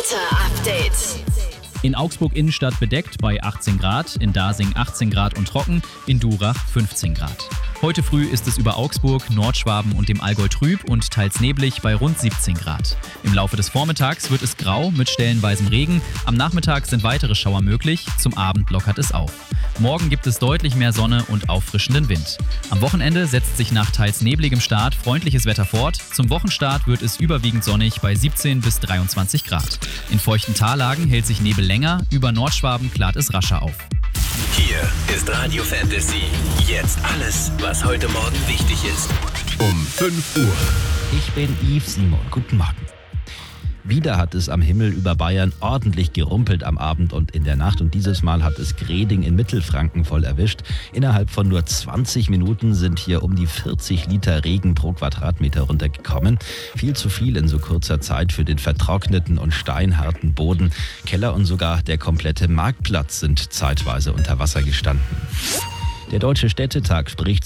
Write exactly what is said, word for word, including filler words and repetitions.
Wetter-Update. In Augsburg Innenstadt bedeckt bei achtzehn Grad, in Dasing achtzehn Grad und trocken, in Durach fünfzehn Grad. Heute früh ist es über Augsburg, Nordschwaben und dem Allgäu trüb und teils neblig bei rund siebzehn Grad. Im Laufe des Vormittags wird es grau mit stellenweisem Regen. Am Nachmittag sind weitere Schauer möglich, zum Abend lockert es auf. Morgen gibt es deutlich mehr Sonne und auffrischenden Wind. Am Wochenende setzt sich nach teils nebligem Start freundliches Wetter fort. Zum Wochenstart wird es überwiegend sonnig bei siebzehn bis dreiundzwanzig Grad. In feuchten Tallagen hält sich Nebel länger, über Nordschwaben klart es rascher auf. Hier ist Radio Fantasy. Jetzt alles, was heute Morgen wichtig ist. Um fünf Uhr. Ich bin Yves Simon. Guten Morgen. Wieder hat es am Himmel über Bayern ordentlich gerumpelt am Abend und in der Nacht. Und dieses Mal hat es Greding in Mittelfranken voll erwischt. Innerhalb von nur zwanzig Minuten sind hier um die vierzig Liter Regen pro Quadratmeter runtergekommen. Viel zu viel in so kurzer Zeit für den vertrockneten und steinharten Boden. Keller und sogar der komplette Marktplatz sind zeitweise unter Wasser gestanden. Der Deutsche Städtetag spricht